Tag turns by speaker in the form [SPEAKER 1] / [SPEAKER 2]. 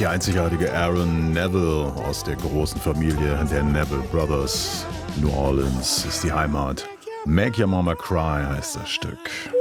[SPEAKER 1] Der einzigartige Aaron Neville aus der großen Familie der Neville Brothers. New Orleans ist die Heimat. Make Your Mama Cry heißt das Stück.